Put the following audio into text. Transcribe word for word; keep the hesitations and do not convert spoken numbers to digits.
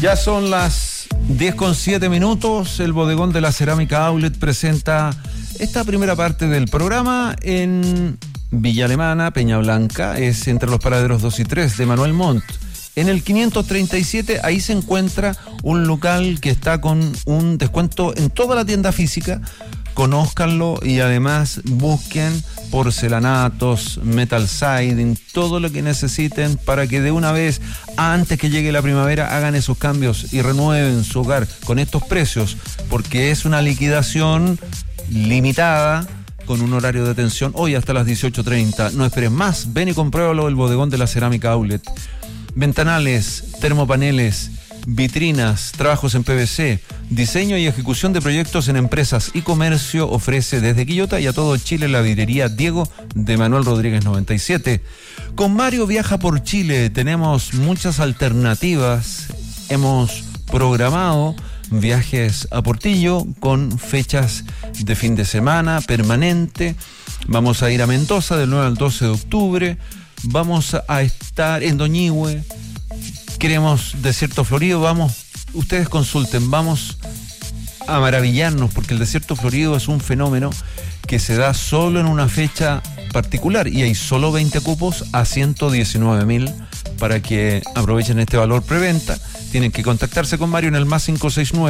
Ya son las diez con siete minutos. El bodegón de la Cerámica Outlet presenta esta primera parte del programa en Villa Alemana, Peña Blanca. Es entre los paraderos dos y tres de Manuel Montt. En el quinientos treinta y siete, ahí se encuentra un local que está con un descuento en toda la tienda física. Conózcanlo y además busquen porcelanatos, metal siding, todo lo que necesiten para que de una vez, antes que llegue la primavera, hagan esos cambios y renueven su hogar con estos precios, porque es una liquidación limitada con un horario de atención hoy hasta las dieciocho treinta. No esperes más, ven y compruébalo, el bodegón de la Cerámica Outlet. Ventanales, termopaneles, vitrinas, trabajos en P V C, diseño y ejecución de proyectos en empresas y comercio. Ofrece desde Quillota y a todo Chile la vidrería Diego de Manuel Rodríguez noventa y siete. Con Mario viaja por Chile, tenemos muchas alternativas. Hemos programado viajes a Portillo con fechas de fin de semana permanente. Vamos a ir a Mendoza del nueve al doce de octubre. Vamos a estar en Doñihue. Queremos Desierto Florido, vamos, ustedes consulten, vamos a maravillarnos porque el Desierto Florido es un fenómeno que se da solo en una fecha particular y hay solo veinte cupos a ciento diecinueve mil para que aprovechen este valor preventa. Tienen que contactarse con Mario en el más cinco seis nueve